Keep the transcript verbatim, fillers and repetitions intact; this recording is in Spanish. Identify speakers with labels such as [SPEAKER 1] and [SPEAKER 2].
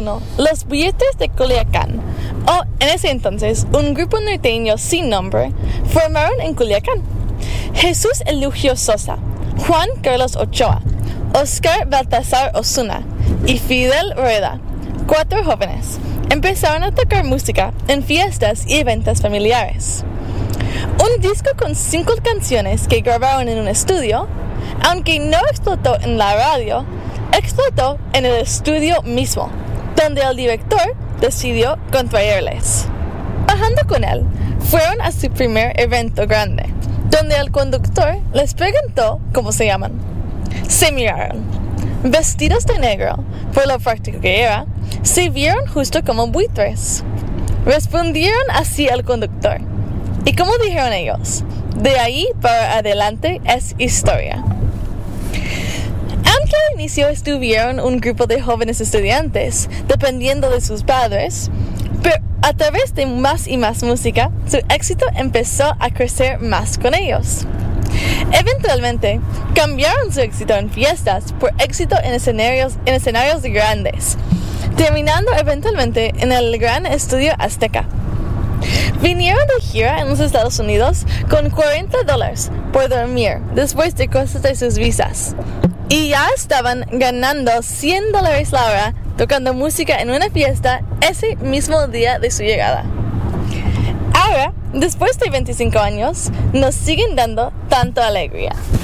[SPEAKER 1] uno, los Buitres de Culiacán, o en ese entonces un grupo norteño sin nombre, formaron en Culiacán. Jesús Elugio Sosa, Juan Carlos Ochoa, Oscar Baltasar Osuna y Fidel Rueda, cuatro jóvenes, empezaron a tocar música en fiestas y eventos familiares. Un disco con cinco canciones que grabaron en un estudio, aunque no explotó en la radio, explotó en el estudio mismo, donde el director decidió contraerles. Trabajando con él, fueron a su primer evento grande, donde el conductor les preguntó cómo se llaman. Se miraron. Vestidos de negro, por lo práctico que era, se vieron justo como buitres. Respondieron así al conductor. Y como dijeron ellos, de ahí para adelante es historia. Aunque al inicio estuvieron un grupo de jóvenes estudiantes, dependiendo de sus padres, pero a través de más y más música, su éxito empezó a crecer más con ellos. Eventualmente, cambiaron su éxito en fiestas por éxito en escenarios, en escenarios grandes, terminando eventualmente en el Gran Estudio Azteca. Vinieron de gira en los Estados Unidos con cuarenta dólares por dormir después de cosas de sus visas. Y ya estaban ganando cien dólares la hora tocando música en una fiesta ese mismo día de su llegada. Ahora, después de veinticinco años, nos siguen dando tanta alegría.